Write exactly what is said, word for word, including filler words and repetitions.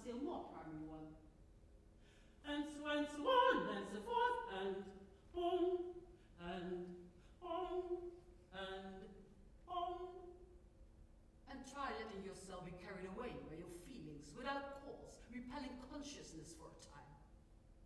still more primary one. And so and so on and so forth, and on, and on, and on. And try letting yourself be carried away by your feelings without cause, repelling consciousness